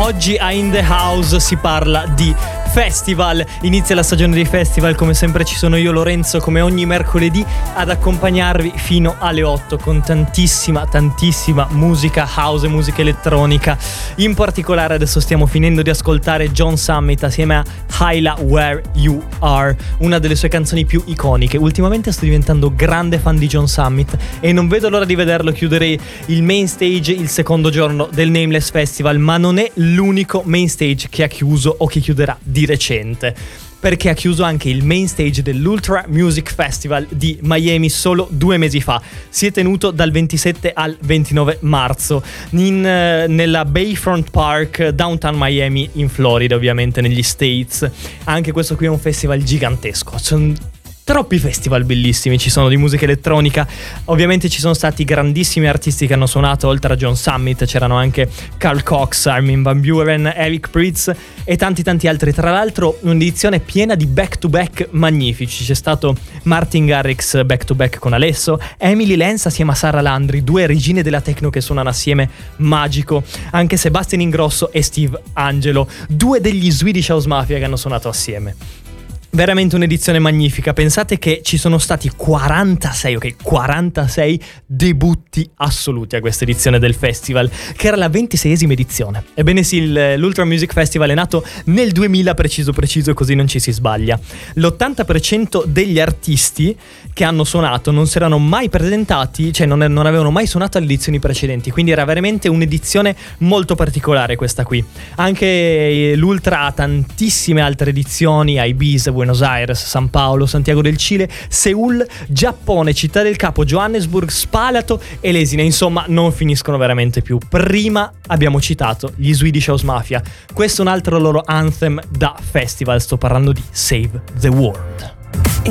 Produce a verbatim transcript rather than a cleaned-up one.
Oggi a In The House si parla di festival. Inizia la stagione dei festival, come sempre ci sono io, Lorenzo, come ogni mercoledì ad accompagnarvi fino alle otto con tantissima, tantissima musica house e musica elettronica. In particolare adesso stiamo finendo di ascoltare John Summit assieme a Hyla Where You Are, una delle sue canzoni più iconiche. Ultimamente sto diventando grande fan di John Summit e non vedo l'ora di vederlo chiudere il main stage il secondo giorno del Nameless Festival, ma non è l'unico main stage che ha chiuso o che chiuderà di recente, perché ha chiuso anche il main stage dell'Ultra Music Festival di Miami solo due mesi fa. Si è tenuto dal ventisette al ventinove marzo in, uh, nella Bayfront Park, downtown Miami, in Florida, ovviamente negli States. Anche questo qui è un festival gigantesco. Sono troppi festival bellissimi, ci sono di musica elettronica. Ovviamente ci sono stati grandissimi artisti che hanno suonato. Oltre a John Summit c'erano anche Carl Cox, Armin van Buuren, Eric Prydz e tanti tanti altri. Tra l'altro un'edizione piena di back to back magnifici. C'è stato Martin Garrix back to back con Alesso, Emily Lenz assieme a Sara Landry, due regine della techno che suonano assieme, magico. Anche Sebastian Ingrosso e Steve Angelo, due degli Swedish House Mafia che hanno suonato assieme. Veramente un'edizione magnifica. Pensate che ci sono stati quarantasei, ok, quarantasei debutti assoluti a questa edizione del festival, che era la ventiseiesima edizione. Ebbene sì, l'Ultra Music Festival è nato nel duemila, preciso preciso, così non ci si sbaglia. L'ottanta per cento degli artisti che hanno suonato non si erano mai presentati, cioè non, non avevano mai suonato alle edizioni precedenti, quindi era veramente un'edizione molto particolare questa qui. Anche l'Ultra ha tantissime altre edizioni, a Ibiza, Buenos Aires, San Paolo, Santiago del Cile, Seul, Giappone, Città del Capo, Johannesburg, Spalato e Lesina. Insomma, non finiscono veramente più. Prima abbiamo citato gli Swedish House Mafia. Questo è un altro loro anthem da festival. Sto parlando di Save the World.